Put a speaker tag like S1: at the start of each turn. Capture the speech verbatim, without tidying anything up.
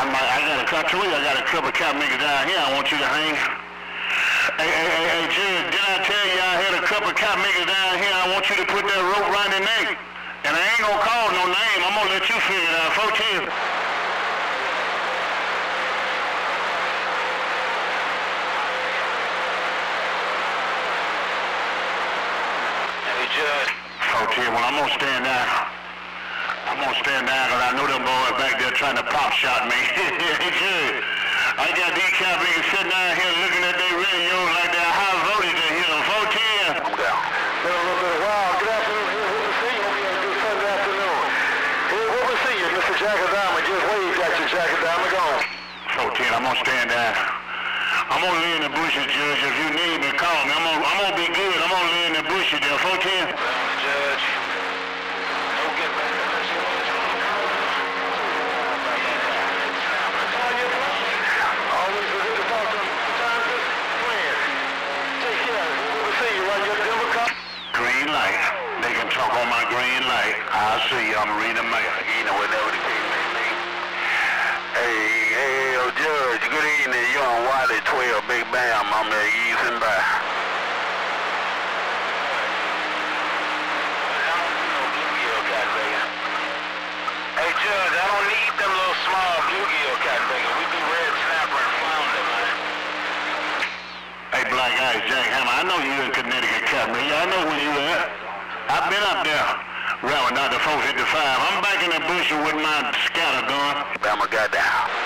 S1: I'm, I got a, I told you I got a couple of cop niggas down here I want you to hang. Hey, hey, hey, hey, Judge, did I tell you I had a couple of cop niggas down here I want you to put that rope around their neck? And I ain't gonna call no name, I'm gonna let you figure it out. fourteen.
S2: Hey, Judge.
S1: fourteen, well, I'm gonna stand down. I'm gonna stand down because I know them boys back there trying to pop shot me. Hey, Judge, I got these cop niggas sitting down here looking at their radio like they're high voltage in here. fourteen.
S2: I'm down.
S3: Been a little bit of wow. Good afternoon. Here's what we see you. Hope you had a good Sunday afternoon. Here's what we see you. Mister Jack Adama just waved at you. Jack Adama gone.
S1: fourteen, I'm gonna stand down. I'm gonna lay in the bushes, Judge. If you need me, call me. I'm gonna, I'm gonna be good. I'm gonna lay in the bushes there. fourteen.
S2: Judge. Don't get back.
S3: Always a good to talk to him. Sometimes just playing. Take care. We'll see you right here at Denver Cup.
S1: Green light. They can talk on my green light. I'll see you. I'm reading mail.
S2: You know, whatever the case may be. Hey, hey, yo, Judge, good evening. You're on Wiley twelve, Big Bam. I'm there easing by. Hey, Judge, I don't need them little small bluegill cat bacon. We do red snapper and flounder, man.
S1: Hey, Black Eyes Jack Hammer, I know you in Connecticut, Captain. Yeah, I know where you at. I've been up there, rounding out the four fifty-five. I'm back in the bush with my scatter gun.
S2: Bama got down.